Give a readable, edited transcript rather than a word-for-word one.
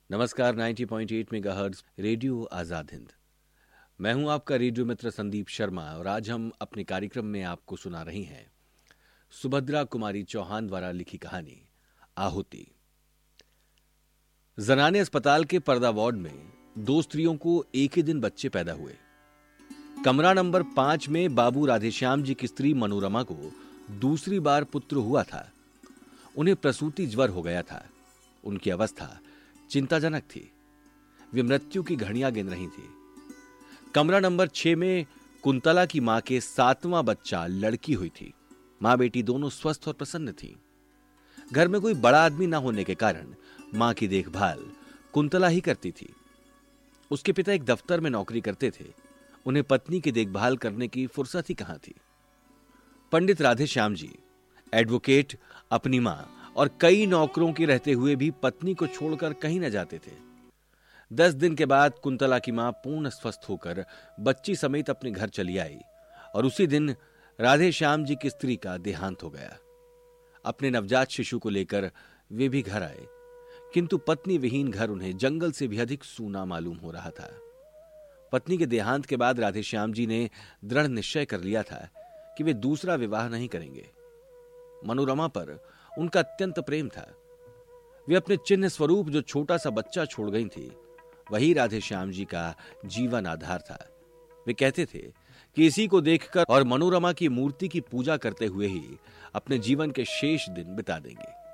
नमस्कार। 90.8 megahertz radio Azad Hind. मैं हूं आपका रेडियो मित्र संदीप शर्मा और आज हम अपने कार्यक्रम में आपको सुना रही हैं सुभद्रा कुमारी चौहान द्वारा लिखी कहानी आहुति। जनाने अस्पताल के पर्दा वार्ड में दो स्त्रियों को एक ही दिन बच्चे पैदा हुए। कमरा नंबर 5 में बाबू राधेश्याम जी की स्त्री मनोरमा को दूसरी बार पुत्र हुआ था। उन्हें प्रसूति ज्वर हो गया था। उनकी अवस्था चिंताजनक थी। वे मृत्यु की घड़ियां गिन रही थी। कमरा नंबर 6 में कुंतला की मां के 7वां बच्चा लड़की हुई थी। मां बेटी दोनों स्वस्थ और प्रसन्न थी। घर में कोई बड़ा आदमी ना होने के कारण मां की देखभाल कुंतला ही करती थी। उसके पिता एक दफ्तर में नौकरी करते थे। उन्हें पत्नी की देखभाल करने की फुर्सत ही कहां थी। पंडित राधेश्याम जी एडवोकेट, अपनी मां और कई नौकरों के रहते हुए भी पत्नी को छोड़कर कहीं न जाते थे। 10 दिन के बाद कुंतला की मां पूर्ण स्वस्थ होकर बच्ची समेत अपने घर चली आई और उसी दिन राधेश्याम जी की स्त्री का देहांत हो गया। अपने नवजात शिशु को लेकर वे भी घर आए, किंतु पत्नी विहीन घर उन्हें जंगल से भी अधिक सूना मालूम हो रहा था। पत्नी के देहांत के बाद राधेश्याम जी ने दृढ़ निश्चय कर लिया था कि वे दूसरा विवाह नहीं करेंगे। मनोरमा पर उनका अत्यंत प्रेम था। वे अपने चिन्ह स्वरूप जो छोटा सा बच्चा छोड़ गई थी, वही राधेश्याम जी का जीवन आधार था। वे कहते थे कि इसी को देखकर और मनोरमा की मूर्ति की पूजा करते हुए ही अपने जीवन के शेष दिन बिता देंगे।